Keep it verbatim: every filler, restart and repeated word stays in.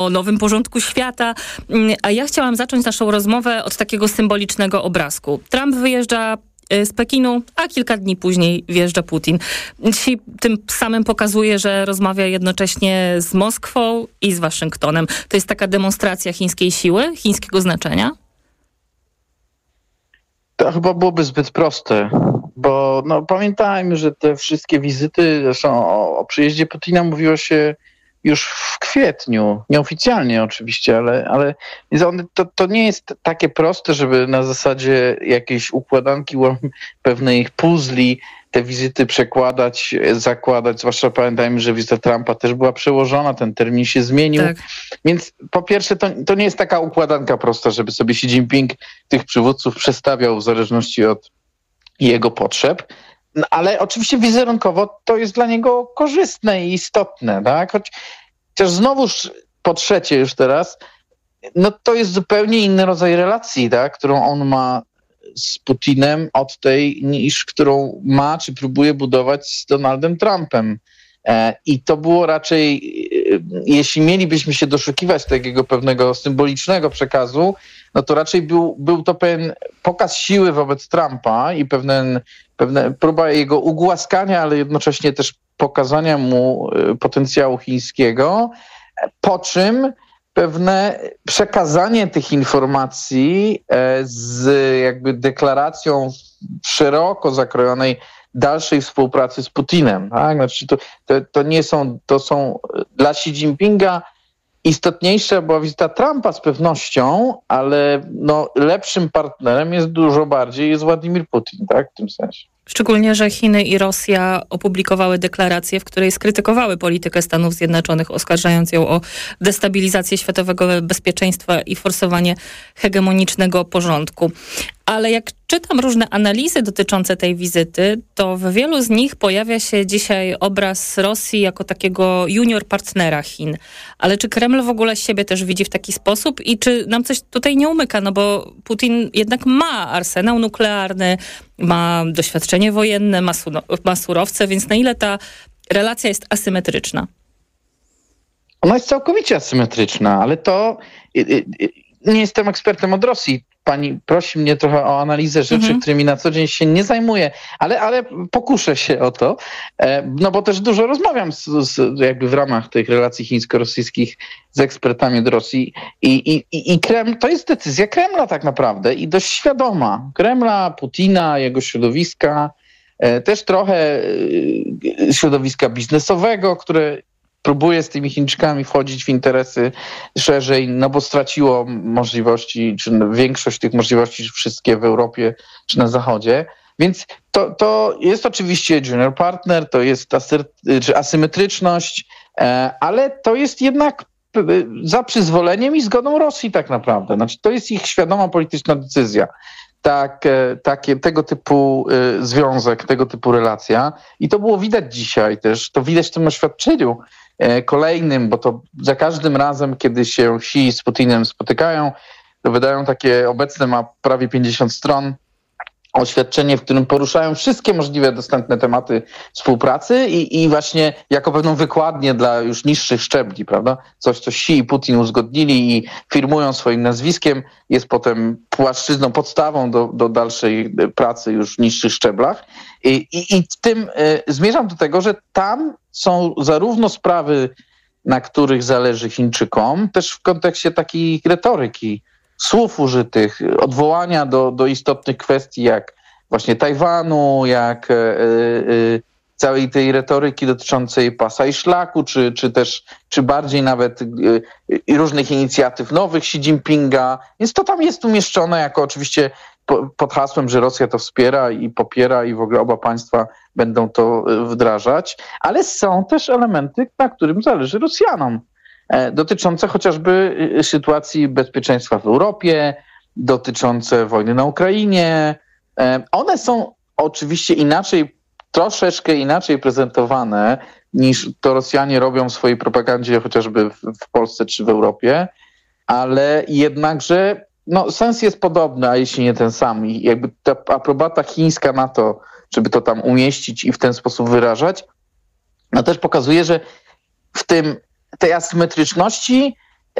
o nowym porządku świata. A ja chciałam zacząć naszą rozmowę od takiego symbolicznego obrazku. Trump wyjeżdża z Pekinu, a kilka dni później wjeżdża Putin. Dzisiaj tym samym pokazuje, że rozmawia jednocześnie z Moskwą i z Waszyngtonem. To jest taka demonstracja chińskiej siły, chińskiego znaczenia? To chyba byłoby zbyt proste, bo no, pamiętajmy, że te wszystkie wizyty, zresztą o, o przyjeździe Putina mówiło się już w kwietniu, nieoficjalnie oczywiście, ale, ale to, to nie jest takie proste, żeby na zasadzie jakiejś układanki pewnej puzli te wizyty przekładać, zakładać, zwłaszcza pamiętajmy, że wizyta Trumpa też była przełożona, ten termin się zmienił. Tak. Więc po pierwsze to, to nie jest taka układanka prosta, żeby sobie Xi Jinping tych przywódców przestawiał w zależności od jego potrzeb. No, ale oczywiście wizerunkowo to jest dla niego korzystne i istotne, tak? Choć, chociaż znowuż po trzecie już teraz, no to jest zupełnie inny rodzaj relacji, tak? Którą on ma z Putinem od tej, niż którą ma, czy próbuje budować z Donaldem Trumpem. E, I to było raczej, e, jeśli mielibyśmy się doszukiwać takiego pewnego symbolicznego przekazu, no to raczej był, był to pewien pokaz siły wobec Trumpa i pewien, pewna próba jego ugłaskania, ale jednocześnie też pokazania mu potencjału chińskiego, po czym pewne przekazanie tych informacji z jakby deklaracją szeroko zakrojonej dalszej współpracy z Putinem. Tak? Znaczy to, to, to nie są, to są dla Xi Jinpinga istotniejsza była wizyta Trumpa z pewnością, ale no, lepszym partnerem jest dużo bardziej jest Władimir Putin, tak, w tym sensie. Szczególnie, że Chiny i Rosja opublikowały deklarację, w której skrytykowały politykę Stanów Zjednoczonych, oskarżając ją o destabilizację światowego bezpieczeństwa i forsowanie hegemonicznego porządku. Ale jak czytam różne analizy dotyczące tej wizyty, to w wielu z nich pojawia się dzisiaj obraz Rosji jako takiego junior partnera Chin. Ale czy Kreml w ogóle siebie też widzi w taki sposób i czy nam coś tutaj nie umyka? No bo Putin jednak ma arsenał nuklearny, ma doświadczenie wojenne, ma, su- ma surowce, więc na ile ta relacja jest asymetryczna? Ona jest całkowicie asymetryczna, ale to nie jestem ekspertem od Rosji. Pani prosi mnie trochę o analizę rzeczy, mhm. którymi na co dzień się nie zajmuję, ale, ale pokuszę się o to, no bo też dużo rozmawiam z, z, jakby w ramach tych relacji chińsko-rosyjskich z ekspertami od Rosji i, i, i Kreml, to jest decyzja Kremla tak naprawdę i dość świadoma. Kremla, Putina, jego środowiska, też trochę środowiska biznesowego, które próbuje z tymi Chińczykami wchodzić w interesy szerzej, no bo straciło możliwości, czy większość tych możliwości wszystkie w Europie czy na Zachodzie. Więc to, to jest oczywiście junior partner, to jest asyr, czy asymetryczność, ale to jest jednak za przyzwoleniem i zgodą Rosji tak naprawdę. Znaczy, to jest ich świadoma polityczna decyzja. Tak, takie, tego typu y, związek, tego typu relacja. I to było widać dzisiaj też, to widać w tym oświadczeniu y, kolejnym, bo to za każdym razem, kiedy się Xi z Putinem spotykają, to wydają takie, obecne ma prawie pięćdziesiąt stron, oświadczenie, w którym poruszają wszystkie możliwe dostępne tematy współpracy i, i właśnie jako pewną wykładnię dla już niższych szczebli, prawda? Coś, co Xi i Putin uzgodnili i firmują swoim nazwiskiem, jest potem płaszczyzną, podstawą do, do dalszej pracy już w niższych szczeblach. I, i, i w tym y, zmierzam do tego, że tam są zarówno sprawy, na których zależy Chińczykom, też w kontekście takiej retoryki, słów użytych, odwołania do, do istotnych kwestii jak właśnie Tajwanu, jak e, e, całej tej retoryki dotyczącej pasa i szlaku, czy, czy też czy bardziej nawet e, różnych inicjatyw nowych Xi Jinpinga. Więc to tam jest umieszczone jako oczywiście po, pod hasłem, że Rosja to wspiera i popiera i w ogóle oba państwa będą to wdrażać. Ale są też elementy, na którym zależy Rosjanom, dotyczące chociażby sytuacji bezpieczeństwa w Europie, dotyczące wojny na Ukrainie. One są oczywiście inaczej, troszeczkę inaczej prezentowane niż to Rosjanie robią w swojej propagandzie chociażby w, w Polsce czy w Europie, ale jednakże no, sens jest podobny, a jeśli nie ten sam. I jakby ta aprobata chińska na to, żeby to tam umieścić i w ten sposób wyrażać, no też pokazuje, że w tym tej asymetryczności